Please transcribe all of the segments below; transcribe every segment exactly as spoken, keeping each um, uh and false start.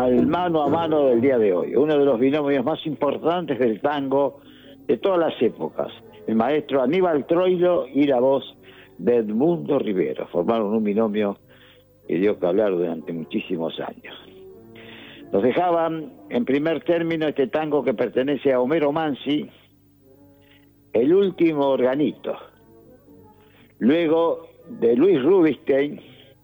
al mano a mano del día de hoy, uno de los binomios más importantes del tango de todas las épocas. El maestro Aníbal Troilo y la voz de Edmundo Rivero formaron un binomio que dio que hablar durante muchísimos años. Nos dejaban en primer término este tango que pertenece a Homero Mansi, El último organito. Luego de Luis Rubinstein,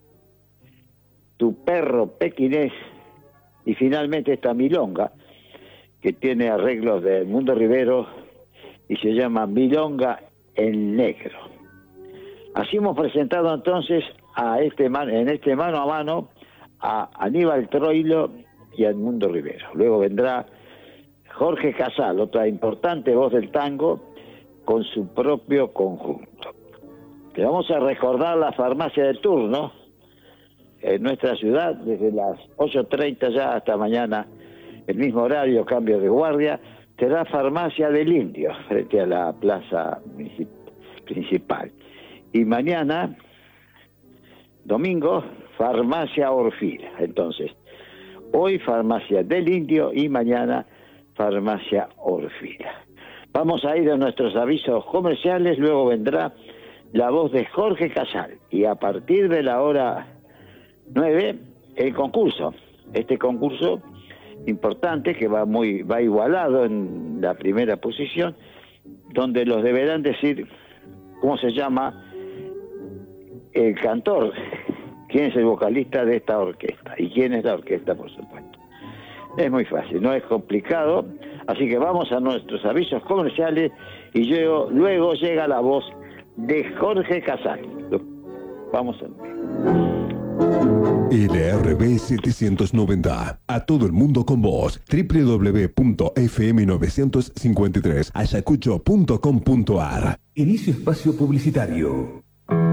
Tu perro pequinés, y finalmente esta milonga que tiene arreglos de Edmundo Rivero y se llama Milonga en Negro. Así hemos presentado entonces a este man, en este mano a mano a Aníbal Troilo y a Edmundo Rivero. Luego vendrá Jorge Casal, otra importante voz del tango, con su propio conjunto. Le vamos a recordar la farmacia de turno en nuestra ciudad, desde las ocho treinta ya hasta mañana, el mismo horario, cambio de guardia, será Farmacia del Indio, frente a la plaza principal. Y mañana, domingo, Farmacia Orfila. Entonces, hoy Farmacia del Indio y mañana Farmacia Orfila. Vamos a ir a nuestros avisos comerciales, luego vendrá la voz de Jorge Casal. Y a partir de la hora nueve, el concurso. Este concurso importante que va muy va igualado en la primera posición, donde los deberán decir cómo se llama el cantor, quién es el vocalista de esta orquesta y quién es la orquesta, por supuesto. Es muy fácil, no es complicado, así que vamos a nuestros avisos comerciales y luego, luego llega la voz de Jorge Casal. Vamos a ver. L R B setecientos noventa. A todo el mundo con vos. w w w punto f m novecientos cincuenta y tres ayacucho punto com punto a r. Inicio espacio publicitario.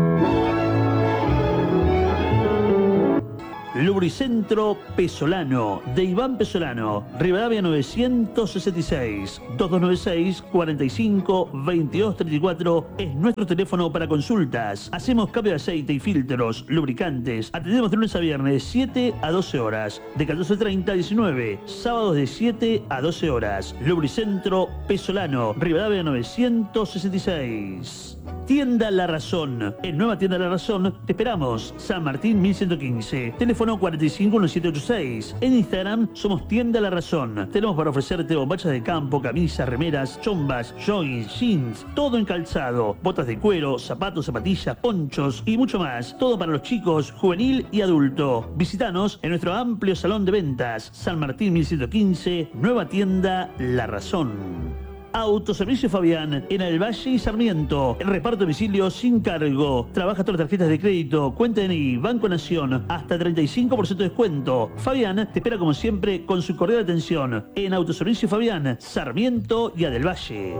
Lubricentro Pesolano, de Iván Pesolano, Rivadavia novecientos sesenta y seis, dos dos nueve seis, cuatro cinco, veintidós treinta y cuatro es nuestro teléfono para consultas. Hacemos cambio de aceite y filtros, lubricantes. Atendemos de lunes a viernes de siete a doce horas, de catorce treinta a diecinueve, sábados de siete a doce horas. Lubricentro Pesolano, Rivadavia novecientos sesenta y seis. Tienda La Razón. En Nueva Tienda La Razón te esperamos. San Martín mil ciento quince. Teléfono cuatro cinco uno siete ocho seis. En Instagram somos Tienda La Razón. Tenemos para ofrecerte bombachas de campo, camisas, remeras, chombas, joggings, jeans, todo en calzado, botas de cuero, zapatos, zapatillas, ponchos y mucho más. Todo para los chicos, juvenil y adulto. Visítanos en nuestro amplio salón de ventas. San Martín mil ciento quince. Nueva Tienda La Razón. Autoservicio Fabián, en El Valle y Sarmiento. El reparto de domicilio sin cargo. Trabaja todas las tarjetas de crédito, cuenta N I, Banco Nación, hasta treinta y cinco por ciento de descuento. Fabián te espera como siempre con su cordial atención en Autoservicio Fabián, Sarmiento y Del Valle.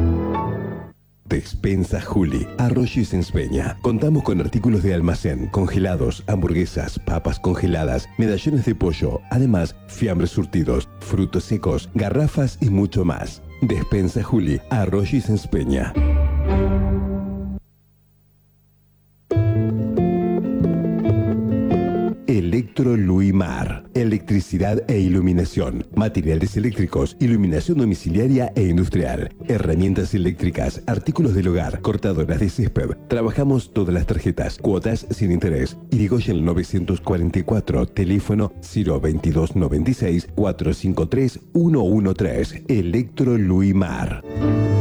Despensa Juli, Arroyo y Senspeña. Contamos con artículos de almacén, congelados, hamburguesas, papas congeladas, medallones de pollo, además fiambres surtidos, frutos secos, garrafas y mucho más. Despensa Juli, Arroyo y Senspeña. Electro Luimar. Electricidad e iluminación. Materiales eléctricos, iluminación domiciliaria e industrial. Herramientas eléctricas, artículos del hogar, cortadoras de césped. Trabajamos todas las tarjetas, cuotas sin interés. Irigoyen novecientos cuarenta y cuatro, teléfono cero veintidós noventa y seis, cuatrocientos cincuenta y tres, ciento trece. Electro Luimar.